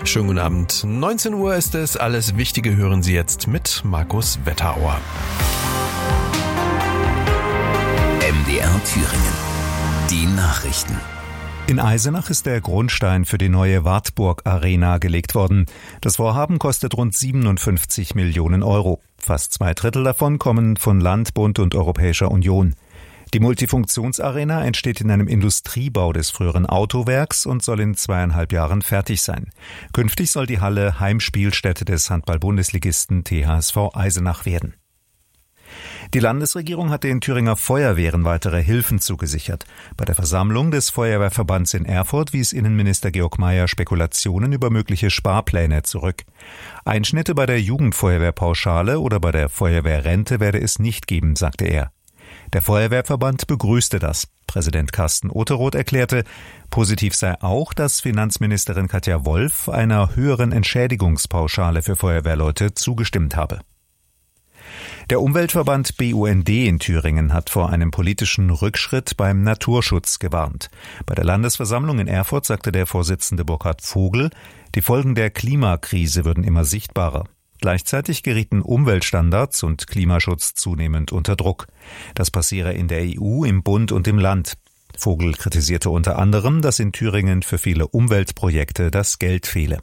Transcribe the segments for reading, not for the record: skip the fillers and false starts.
schönen guten Abend. 19 Uhr ist es. Alles Wichtige hören Sie jetzt mit Markus Wetterauer. MDR Thüringen. Die Nachrichten. In Eisenach ist der Grundstein für die neue Wartburg Arena gelegt worden. Das Vorhaben kostet rund 57 Millionen Euro. Fast 2/3 davon kommen von Land, Bund und Europäischer Union. Die Multifunktionsarena entsteht in einem Industriebau des früheren Autowerks und soll in 2,5 Jahren fertig sein. Künftig soll die Halle Heimspielstätte des Handball-Bundesligisten THSV Eisenach werden. Die Landesregierung hat den Thüringer Feuerwehren weitere Hilfen zugesichert. Bei der Versammlung des Feuerwehrverbands in Erfurt wies Innenminister Georg Mayer Spekulationen über mögliche Sparpläne zurück. Einschnitte bei der Jugendfeuerwehrpauschale oder bei der Feuerwehrrente werde es nicht geben, sagte er. Der Feuerwehrverband begrüßte das. Präsident Carsten Otheroth erklärte, positiv sei auch, dass Finanzministerin Katja Wolf einer höheren Entschädigungspauschale für Feuerwehrleute zugestimmt habe. Der Umweltverband BUND in Thüringen hat vor einem politischen Rückschritt beim Naturschutz gewarnt. Bei der Landesversammlung in Erfurt sagte der Vorsitzende Burkhard Vogel, die Folgen der Klimakrise würden immer sichtbarer. Gleichzeitig gerieten Umweltstandards und Klimaschutz zunehmend unter Druck. Das passiere in der EU, im Bund und im Land. Vogel kritisierte unter anderem, dass in Thüringen für viele Umweltprojekte das Geld fehle.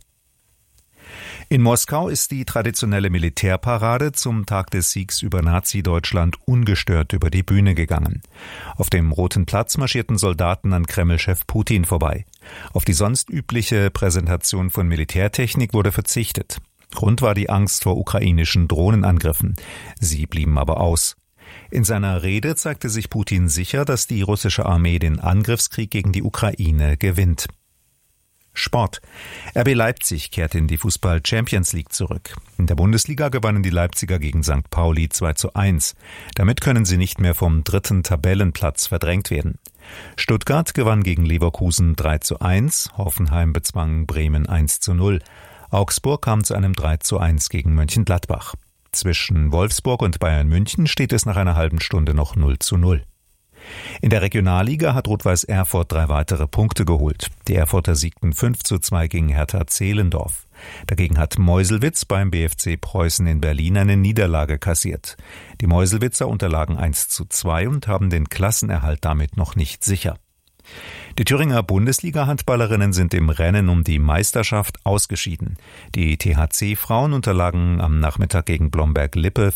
In Moskau ist die traditionelle Militärparade zum Tag des Siegs über Nazi-Deutschland ungestört über die Bühne gegangen. Auf dem Roten Platz marschierten Soldaten an Kreml-Chef Putin vorbei. Auf die sonst übliche Präsentation von Militärtechnik wurde verzichtet. Grund war die Angst vor ukrainischen Drohnenangriffen. Sie blieben aber aus. In seiner Rede zeigte sich Putin sicher, dass die russische Armee den Angriffskrieg gegen die Ukraine gewinnt. Sport. RB Leipzig kehrt in die Fußball-Champions League zurück. In der Bundesliga gewannen die Leipziger gegen St. Pauli 2:1. Damit können sie nicht mehr vom 3. Tabellenplatz verdrängt werden. Stuttgart gewann gegen Leverkusen 3:1. Hoffenheim bezwang Bremen 1:0. Augsburg kam zu einem 3:1 gegen Mönchengladbach. Zwischen Wolfsburg und Bayern München steht es nach einer halben Stunde noch 0:0. In der Regionalliga hat Rot-Weiß Erfurt 3 weitere Punkte geholt. Die Erfurter siegten 5:2 gegen Hertha Zehlendorf. Dagegen hat Meuselwitz beim BFC Preußen in Berlin eine Niederlage kassiert. Die Meuselwitzer unterlagen 1:2 und haben den Klassenerhalt damit noch nicht sicher. Die Thüringer Bundesliga-Handballerinnen sind im Rennen um die Meisterschaft ausgeschieden. Die THC-Frauen unterlagen am Nachmittag gegen Blomberg-Lippe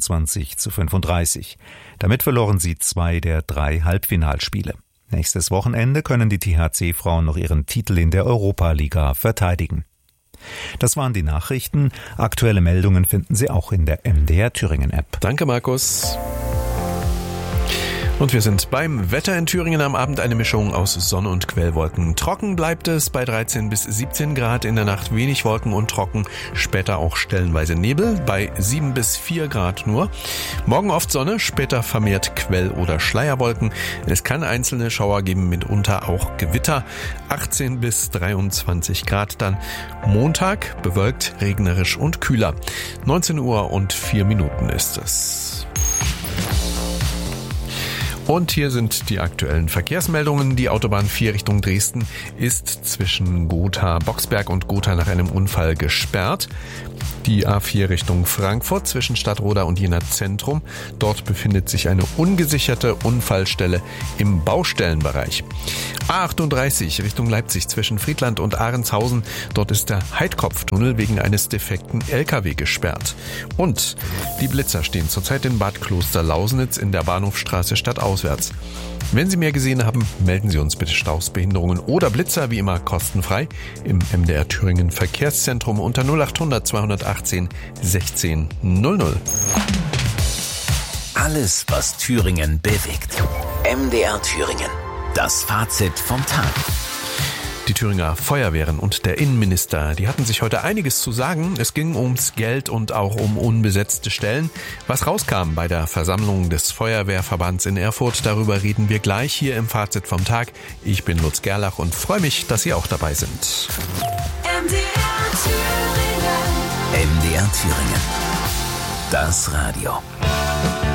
24:35. Damit verloren sie 2 der 3 Halbfinalspiele. Nächstes Wochenende können die THC-Frauen noch ihren Titel in der Europa-Liga verteidigen. Das waren die Nachrichten. Aktuelle Meldungen finden Sie auch in der MDR Thüringen-App. Danke, Markus. Und wir sind beim Wetter in Thüringen. Am Abend eine Mischung aus Sonne und Quellwolken. Trocken bleibt es bei 13 bis 17 Grad, in der Nacht wenig Wolken und trocken, später auch stellenweise Nebel, bei 7 bis 4 Grad nur. Morgen oft Sonne, später vermehrt Quell- oder Schleierwolken. Es kann einzelne Schauer geben, mitunter auch Gewitter. 18 bis 23 Grad dann. Montag bewölkt, regnerisch und kühler. 19 Uhr und 4 Minuten ist es. Und hier sind die aktuellen Verkehrsmeldungen. Die Autobahn 4 Richtung Dresden ist zwischen Gotha-Boxberg und Gotha nach einem Unfall gesperrt. Die A4 Richtung Frankfurt zwischen Stadtroda und Jena Zentrum. Dort befindet sich eine ungesicherte Unfallstelle im Baustellenbereich. A38 Richtung Leipzig zwischen Friedland und Ahrenshausen. Dort ist der Heidkopftunnel wegen eines defekten LKW gesperrt. Und die Blitzer stehen zurzeit in Bad Kloster-Lausnitz in der Bahnhofstraße stadtauswärts. Wenn Sie mehr gesehen haben, melden Sie uns bitte Staus, Behinderungen oder Blitzer, wie immer kostenfrei, im MDR Thüringen Verkehrszentrum unter 0800 218 16 00. Alles, was Thüringen bewegt. MDR Thüringen. Das Fazit vom Tag. Die Thüringer Feuerwehren und der Innenminister, die hatten sich heute einiges zu sagen. Es ging ums Geld und auch um unbesetzte Stellen. Was rauskam bei der Versammlung des Feuerwehrverbands in Erfurt, darüber reden wir gleich hier im Fazit vom Tag. Ich bin Lutz Gerlach und freue mich, dass Sie auch dabei sind. MDR Thüringen. MDR Thüringen. Das Radio.